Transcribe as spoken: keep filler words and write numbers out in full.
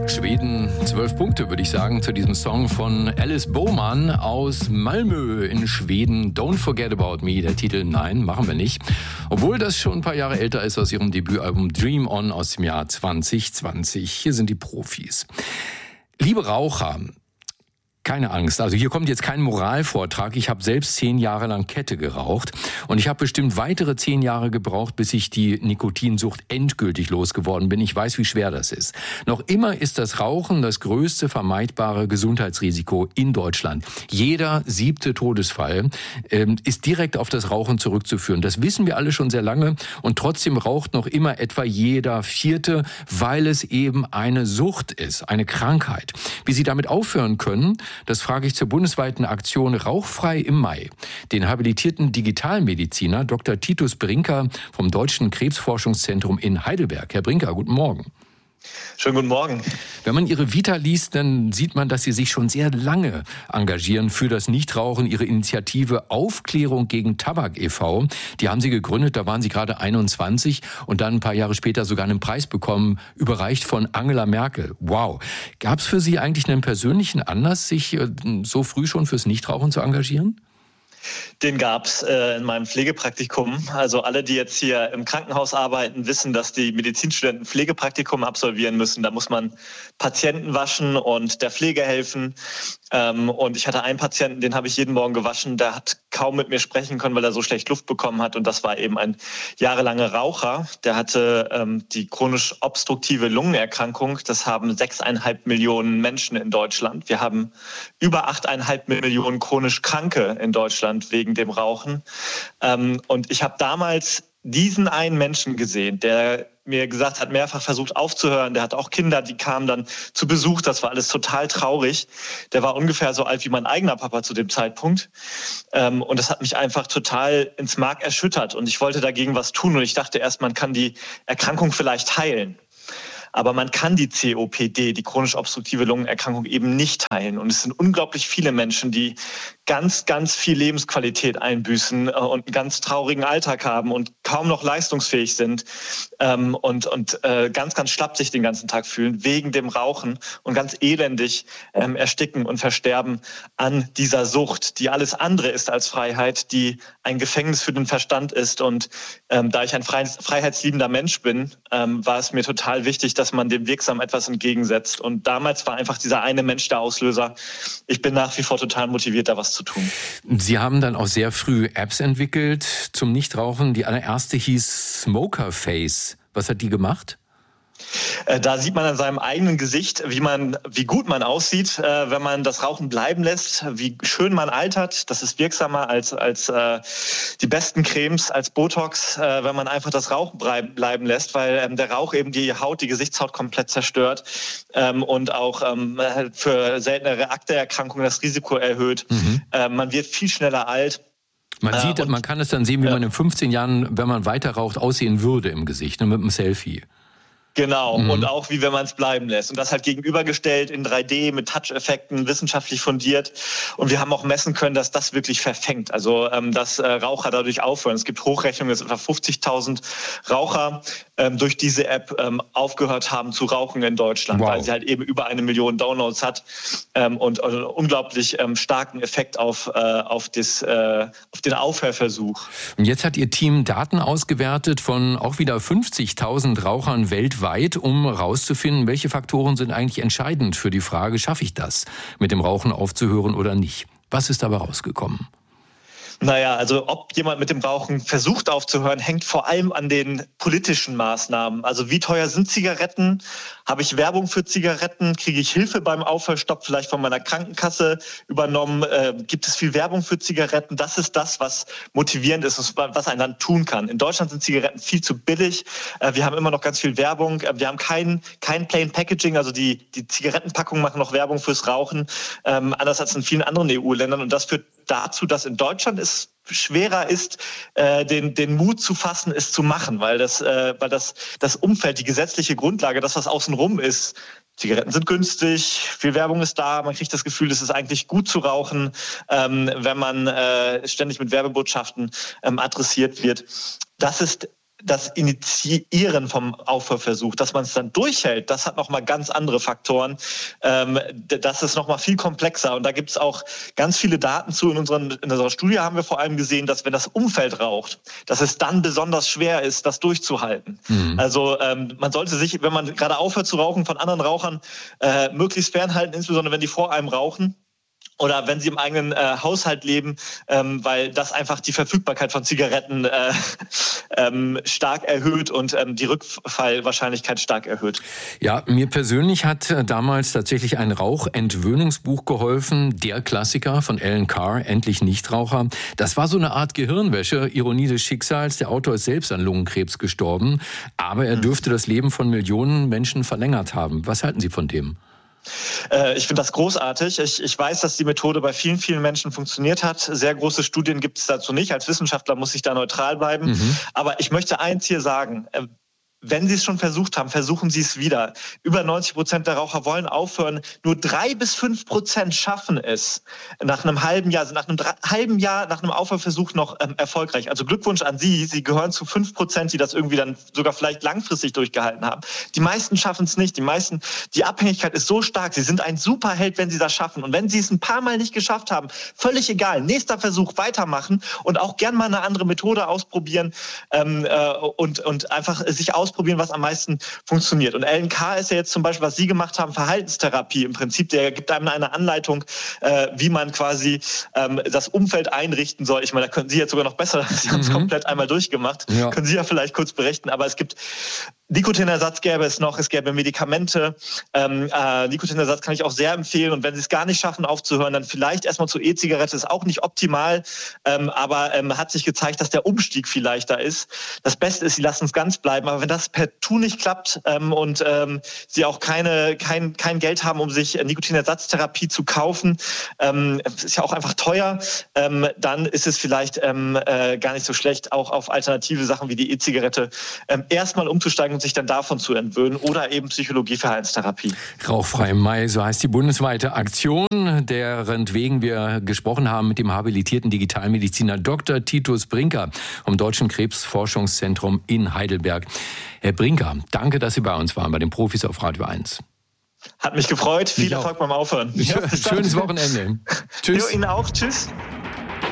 Schweden, zwölf Punkte, würde ich sagen, zu diesem Song von Alice Bowman aus Malmö in Schweden. Don't Forget About Me, der Titel. Nein, machen wir nicht. Obwohl das schon ein paar Jahre älter ist aus ihrem Debütalbum Dream On aus dem Jahr zwanzig zwanzig. Hier sind die Profis. Liebe Raucher, keine Angst, also hier kommt jetzt kein Moralvortrag. Ich habe selbst zehn Jahre lang Kette geraucht und ich habe bestimmt weitere zehn Jahre gebraucht, bis ich die Nikotinsucht endgültig losgeworden bin. Ich weiß, wie schwer das ist. Noch immer ist das Rauchen das größte vermeidbare Gesundheitsrisiko in Deutschland. Jeder siebte Todesfall ähm, ist direkt auf das Rauchen zurückzuführen. Das wissen wir alle schon sehr lange und trotzdem raucht noch immer etwa jeder Vierte, weil es eben eine Sucht ist, eine Krankheit. Wie Sie damit aufhören können, das frage ich zur bundesweiten Aktion Rauchfrei im Mai. Den habilitierten Digitalmediziner Doktor Titus Brinker vom Deutschen Krebsforschungszentrum in Heidelberg. Herr Brinker, guten Morgen. Schönen guten Morgen. Wenn man Ihre Vita liest, dann sieht man, dass Sie sich schon sehr lange engagieren für das Nichtrauchen. Ihre Initiative Aufklärung gegen Tabak e V, die haben Sie gegründet, da waren Sie gerade einundzwanzig und dann ein paar Jahre später sogar einen Preis bekommen, überreicht von Angela Merkel. Wow. Gab es für Sie eigentlich einen persönlichen Anlass, sich so früh schon fürs Nichtrauchen zu engagieren? Den gab's äh, in meinem Pflegepraktikum. Also alle, die jetzt hier im Krankenhaus arbeiten, wissen, dass die Medizinstudenten Pflegepraktikum absolvieren müssen. Da muss man Patienten waschen und der Pflege helfen. Ähm, und ich hatte einen Patienten, den habe ich jeden Morgen gewaschen. Der hat kaum mit mir sprechen können, weil er so schlecht Luft bekommen hat. Und das war eben ein jahrelanger Raucher. Der hatte ähm, die chronisch obstruktive Lungenerkrankung. Das haben sechseinhalb Millionen Menschen in Deutschland. Wir haben über achteinhalb Millionen chronisch Kranke in Deutschland wegen dem Rauchen. Ähm, und ich habe damals diesen einen Menschen gesehen, der mir gesagt hat, mehrfach versucht aufzuhören. Der hat auch Kinder, die kamen dann zu Besuch. Das war alles total traurig. Der war ungefähr so alt wie mein eigener Papa zu dem Zeitpunkt. Ähm, und das hat mich einfach total ins Mark erschüttert. Und ich wollte dagegen was tun. Und ich dachte erst, man kann die Erkrankung vielleicht heilen. Aber man kann die C O P D, die chronisch obstruktive Lungenerkrankung, eben nicht heilen. Und es sind unglaublich viele Menschen, die ganz, ganz viel Lebensqualität einbüßen und einen ganz traurigen Alltag haben und kaum noch leistungsfähig sind ähm, und, und äh, ganz, ganz schlapp sich den ganzen Tag fühlen wegen dem Rauchen und ganz elendig ähm, ersticken und versterben an dieser Sucht, die alles andere ist als Freiheit, die ein Gefängnis für den Verstand ist. Und ähm, da ich ein frei, freiheitsliebender Mensch bin, ähm, war es mir total wichtig, dass man dem wirksam etwas entgegensetzt. Und damals war einfach dieser eine Mensch der Auslöser. Ich bin nach wie vor total motiviert, da was zu tun. Sie haben dann auch sehr früh Apps entwickelt zum Nichtrauchen. Die allererste hieß Smoker Face. Was hat die gemacht? Da sieht man an seinem eigenen Gesicht, wie man, wie gut man aussieht, wenn man das Rauchen bleiben lässt, wie schön man altert. Das ist wirksamer als, als äh, die besten Cremes, als Botox, äh, wenn man einfach das Rauchen bleiben lässt, weil ähm, der Rauch eben die Haut, die Gesichtshaut komplett zerstört ähm, und auch ähm, für seltenere Akne-Erkrankungen das Risiko erhöht. Mhm. Äh, man wird viel schneller alt. Man sieht, äh, und, man kann es dann sehen, wie ja. man in fünfzehn Jahren, wenn man weiter raucht, aussehen würde im Gesicht, ne, mit einem Selfie. Genau, mhm. und auch wie wenn man es bleiben lässt. Und das halt gegenübergestellt in drei D mit Touch-Effekten, wissenschaftlich fundiert. Und wir haben auch messen können, dass das wirklich verfängt. Also ähm, dass äh, Raucher dadurch aufhören. Es gibt Hochrechnungen, dass etwa fünfzigtausend Raucher ähm, durch diese App ähm, aufgehört haben zu rauchen in Deutschland, wow. weil sie halt eben über eine Million Downloads hat ähm, und einen unglaublich ähm, starken Effekt auf, äh, auf, das, äh, auf den Aufhörversuch. Und jetzt hat Ihr Team Daten ausgewertet von auch wieder fünfzigtausend Rauchern weltweit, um herauszufinden, welche Faktoren sind eigentlich entscheidend für die Frage, schaffe ich das, mit dem Rauchen aufzuhören oder nicht? Was ist dabei rausgekommen? Naja, also ob jemand mit dem Rauchen versucht aufzuhören, hängt vor allem an den politischen Maßnahmen. Also wie teuer sind Zigaretten? Habe ich Werbung für Zigaretten? Kriege ich Hilfe beim Aufhörstopp vielleicht von meiner Krankenkasse übernommen? Äh, gibt es viel Werbung für Zigaretten? Das ist das, was motivierend ist, was ein Land tun kann. In Deutschland sind Zigaretten viel zu billig. Äh, wir haben immer noch ganz viel Werbung. Äh, wir haben kein, kein Plain Packaging, also die, die Zigarettenpackungen machen noch Werbung fürs Rauchen, ähm, anders als in vielen anderen E U-Ländern. Und das führt dazu, dass in Deutschland es schwerer ist, äh, den, den Mut zu fassen, es zu machen, weil das, äh, weil das, das Umfeld, die gesetzliche Grundlage, das, was außenrum ist, Zigaretten sind günstig, viel Werbung ist da, man kriegt das Gefühl, es ist eigentlich gut zu rauchen, ähm, wenn man äh, ständig mit Werbebotschaften ähm, adressiert wird. Das ist das Initiieren vom Aufhörversuch, dass man es dann durchhält, das hat nochmal ganz andere Faktoren. Ähm, das ist nochmal viel komplexer. Und da gibt es auch ganz viele Daten zu. In, unseren, in unserer Studie haben wir vor allem gesehen, dass wenn das Umfeld raucht, dass es dann besonders schwer ist, das durchzuhalten. Mhm. Also ähm, man sollte sich, wenn man gerade aufhört zu rauchen, von anderen Rauchern äh, möglichst fernhalten, insbesondere wenn die vor einem rauchen. Oder wenn sie im eigenen äh, Haushalt leben, ähm, weil das einfach die Verfügbarkeit von Zigaretten äh, ähm, stark erhöht und ähm, die Rückfallwahrscheinlichkeit stark erhöht. Ja, mir persönlich hat damals tatsächlich ein Rauchentwöhnungsbuch geholfen, der Klassiker von Alan Carr, Endlich Nichtraucher. Das war so eine Art Gehirnwäsche, Ironie des Schicksals. Der Autor ist selbst an Lungenkrebs gestorben, aber er dürfte das Leben von Millionen Menschen verlängert haben. Was halten Sie von dem? Ich finde das großartig. Ich, ich weiß, dass die Methode bei vielen, vielen Menschen funktioniert hat. Sehr große Studien gibt es dazu nicht. Als Wissenschaftler muss ich da neutral bleiben. Mhm. Aber ich möchte eins hier sagen. Wenn Sie es schon versucht haben, versuchen Sie es wieder. Über neunzig Prozent der Raucher wollen aufhören. Nur drei bis fünf Prozent schaffen es nach einem halben Jahr, also nach einem halben Jahr, nach einem Aufhörversuch noch ähm, erfolgreich. Also Glückwunsch an Sie. Sie gehören zu fünf Prozent, die das irgendwie dann sogar vielleicht langfristig durchgehalten haben. Die meisten schaffen es nicht. Die meisten, die Abhängigkeit ist so stark. Sie sind ein Superheld, wenn Sie das schaffen. Und wenn Sie es ein paar Mal nicht geschafft haben, völlig egal. Nächster Versuch, weitermachen und auch gern mal eine andere Methode ausprobieren ähm, äh, und, und einfach sich aus ausprobieren, was am meisten funktioniert. Und Alan Carr ist ja jetzt zum Beispiel, was Sie gemacht haben, Verhaltenstherapie im Prinzip. Der gibt einem eine Anleitung, äh, wie man quasi ähm, das Umfeld einrichten soll. Ich meine, da können Sie jetzt sogar noch besser, Sie haben es mhm. komplett einmal durchgemacht. Ja. Können Sie ja vielleicht kurz berichten. Aber es gibt Nikotinersatz gäbe es noch, es gäbe Medikamente. Ähm, äh, Nikotinersatz kann ich auch sehr empfehlen. Und wenn Sie es gar nicht schaffen, aufzuhören, dann vielleicht erstmal zur E-Zigarette. Ist auch nicht optimal, ähm, aber ähm, hat sich gezeigt, dass der Umstieg viel leichter ist. Das Beste ist, Sie lassen es ganz bleiben. Aber wenn das partout nicht klappt ähm, und ähm, Sie auch keine, kein, kein Geld haben, um sich Nikotinersatztherapie zu kaufen, ähm, ist ja auch einfach teuer, ähm, dann ist es vielleicht ähm, äh, gar nicht so schlecht, auch auf alternative Sachen wie die E-Zigarette ähm, erstmal umzusteigen und sich dann davon zu entwöhnen oder eben Psychologie, Verhaltenstherapie. Rauchfrei im Mai, so heißt die bundesweite Aktion, deren wegen wir gesprochen haben mit dem habilitierten Digitalmediziner Doktor Titus Brinker vom Deutschen Krebsforschungszentrum in Heidelberg. Herr Brinker, danke, dass Sie bei uns waren, bei den Profis auf Radio eins. Hat mich gefreut. Viel Erfolg beim Aufhören. Ja, schönes Wochenende. Tschüss. Jo, Ihnen auch. Tschüss.